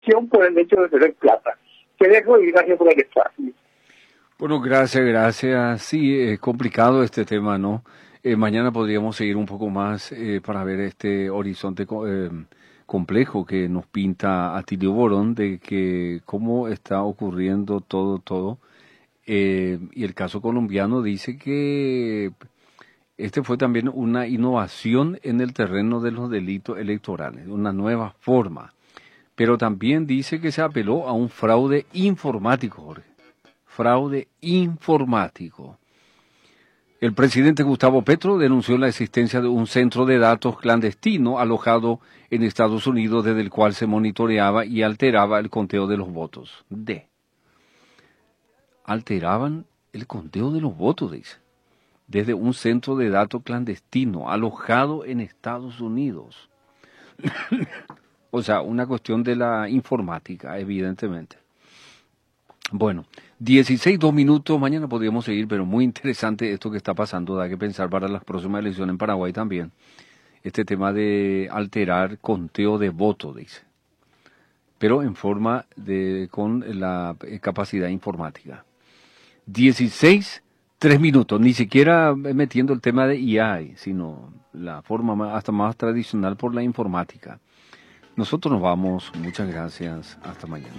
por el hecho de tener plata. Te dejo y gracias por el espacio. Bueno, gracias. Sí, es complicado este tema, ¿no? Mañana podríamos seguir un poco más para ver este horizonte complejo que nos pinta Atilio Borón de que cómo está ocurriendo todo. Y el caso colombiano dice que este fue también una innovación en el terreno de los delitos electorales, una nueva forma. Pero también dice que se apeló a un fraude informático, Jorge. Fraude informático. El presidente Gustavo Petro denunció la existencia de un centro de datos clandestino alojado en Estados Unidos desde el cual se monitoreaba y alteraba el conteo de los votos. Alteraban el conteo de los votos, dice. Desde un centro de datos clandestino alojado en Estados Unidos. O sea, una cuestión de la informática, evidentemente. Bueno, 2 minutos, mañana podríamos seguir, pero muy interesante esto que está pasando, da que pensar para las próximas elecciones en Paraguay también. Este tema de alterar conteo de votos, dice. Pero en forma con la capacidad informática. 3 minutos, ni siquiera metiendo el tema de IA, sino la forma hasta más tradicional por la informática. Nosotros nos vamos, muchas gracias, hasta mañana.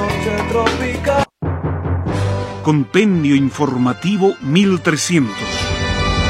Compendio Informativo 1300.